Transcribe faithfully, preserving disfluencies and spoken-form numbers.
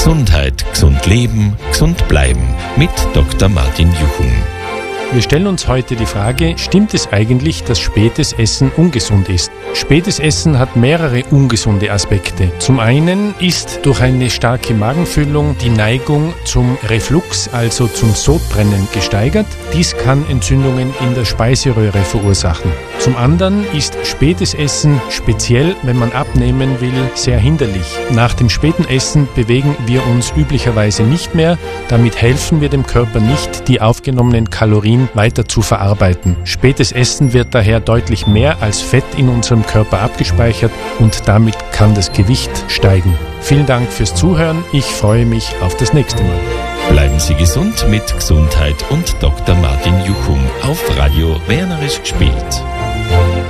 Gesundheit, gesund leben, gesund bleiben mit Doktor Martin Juchum. Wir stellen uns heute die Frage, stimmt es eigentlich, dass spätes Essen ungesund ist? Spätes Essen hat mehrere ungesunde Aspekte. Zum einen ist durch eine starke Magenfüllung die Neigung zum Reflux, also zum Sodbrennen, gesteigert. Dies kann Entzündungen in der Speiseröhre verursachen. Zum anderen ist spätes Essen, speziell wenn man abnehmen will, sehr hinderlich. Nach dem späten Essen bewegen wir uns üblicherweise nicht mehr. Damit helfen wir dem Körper nicht, die aufgenommenen Kalorien weiter zu verarbeiten. Spätes Essen wird daher deutlich mehr als Fett in unserem Körper abgespeichert und damit kann das Gewicht steigen. Vielen Dank fürs Zuhören. Ich freue mich auf das nächste Mal. Bleiben Sie gesund mit Gesundheit und Doktor Martin Juchum auf Radio Wernerisch gespielt.